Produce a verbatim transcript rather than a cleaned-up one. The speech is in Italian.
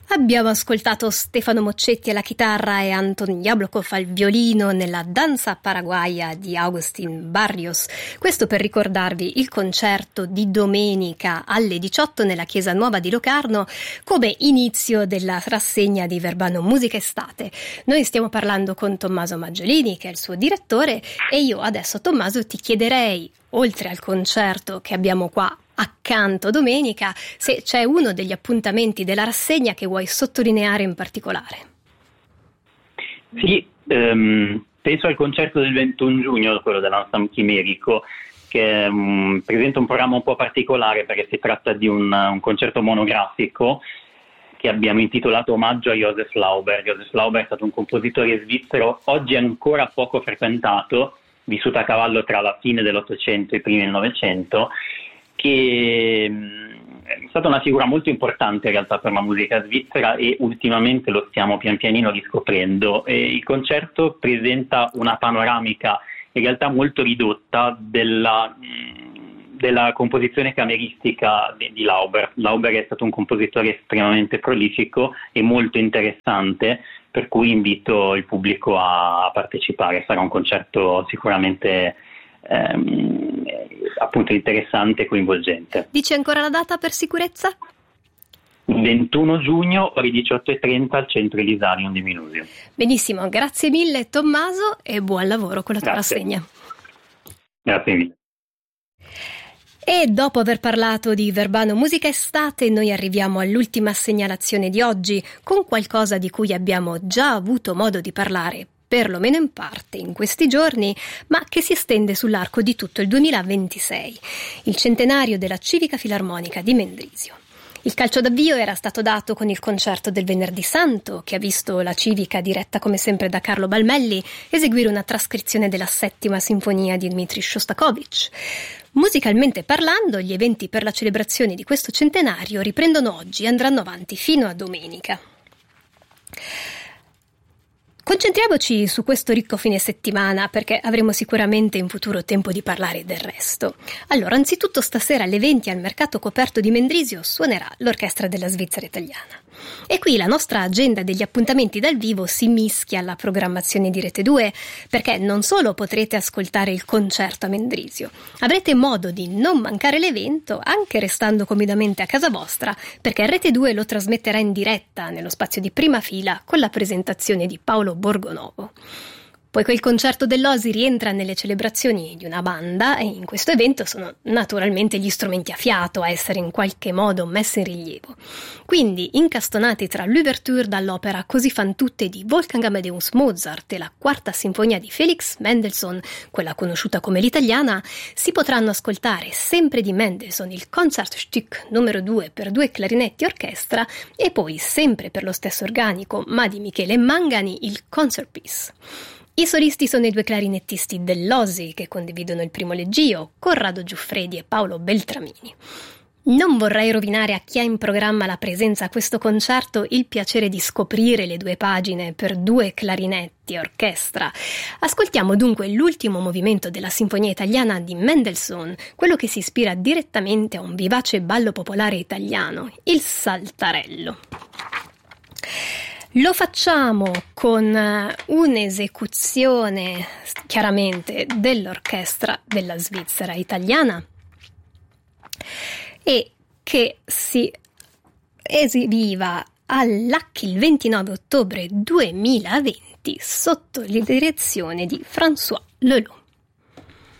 Abbiamo ascoltato Stefano Moccetti alla chitarra e Anton Jablokov al violino nella danza paraguaya di Agustín Barrios. Questo per ricordarvi il concerto di domenica alle diciotto nella Chiesa Nuova di Locarno come inizio della rassegna di Verbano Musica Estate. Noi stiamo parlando con Tommaso Maggiolini, che è il suo direttore, e io adesso, Tommaso, ti chiederei, oltre al concerto che abbiamo qua accanto domenica, se c'è uno degli appuntamenti della rassegna che vuoi sottolineare in particolare. Sì, ehm, penso al concerto del ventuno giugno, quello dell'Ensemble Chimerico, che um, presenta un programma un po' particolare perché si tratta di un, un concerto monografico che abbiamo intitolato Omaggio a Joseph Lauber. Joseph Lauber è stato un compositore svizzero oggi ancora poco frequentato, vissuto a cavallo tra la fine dell'Ottocento e i primi del Novecento, che è stata una figura molto importante in realtà per la musica svizzera e ultimamente lo stiamo pian pianino riscoprendo. E il concerto presenta una panoramica in realtà molto ridotta della, della composizione cameristica di, di Lauber. Lauber è stato un compositore estremamente prolifico e molto interessante, per cui invito il pubblico a, a partecipare. Sarà un concerto sicuramente ehm, appunto interessante e coinvolgente. Dici ancora la data per sicurezza? ventuno giugno, ore diciotto e trenta al Centro Elisarium di Minusio. Benissimo, grazie mille Tommaso e buon lavoro con la tua Grazie. rassegna. Grazie mille. E dopo aver parlato di Verbano Musica Estate, noi arriviamo all'ultima segnalazione di oggi, con qualcosa di cui abbiamo già avuto modo di parlare, perlomeno in parte, in questi giorni, ma che si estende sull'arco di tutto il duemilaventisei, il centenario della Civica Filarmonica di Mendrisio. Il calcio d'avvio era stato dato con il concerto del Venerdì Santo, che ha visto la Civica, diretta come sempre da Carlo Balmelli, eseguire una trascrizione della settima sinfonia di Dmitri Shostakovich. Musicalmente parlando, gli eventi per la celebrazione di questo centenario riprendono oggi e andranno avanti fino a domenica. Concentriamoci su questo ricco fine settimana, perché avremo sicuramente in futuro tempo di parlare del resto. Allora, anzitutto stasera alle venti al Mercato Coperto di Mendrisio suonerà l'Orchestra della Svizzera Italiana. E qui la nostra agenda degli appuntamenti dal vivo si mischia alla programmazione di Rete due, perché non solo potrete ascoltare il concerto a Mendrisio, avrete modo di non mancare l'evento anche restando comodamente a casa vostra, perché Rete due lo trasmetterà in diretta nello spazio di prima fila con la presentazione di Paolo Borgonovo. Poiché il concerto dell'Osi rientra nelle celebrazioni di una banda, e in questo evento sono naturalmente gli strumenti a fiato a essere in qualche modo messi in rilievo. Quindi, incastonati tra l'ouverture dall'opera Così fan tutte di Wolfgang Amadeus Mozart e la quarta sinfonia di Felix Mendelssohn, quella conosciuta come l'italiana, si potranno ascoltare sempre di Mendelssohn il Concertstück numero due per due clarinetti orchestra e poi, sempre per lo stesso organico, ma di Michele Mangani, il Concertpiece. I solisti sono i due clarinettisti dell'Osi che condividono il primo leggio, Corrado Giuffredi e Paolo Beltramini. Non vorrei rovinare a chi ha in programma la presenza a questo concerto il piacere di scoprire le due pagine per due clarinetti e orchestra. Ascoltiamo dunque l'ultimo movimento della Sinfonia Italiana di Mendelssohn, quello che si ispira direttamente a un vivace ballo popolare italiano, il Saltarello. Lo facciamo con un'esecuzione chiaramente dell'Orchestra della Svizzera Italiana e che si esibiva all'A C C il ventinove ottobre duemilaventi sotto la direzione di François Leloux.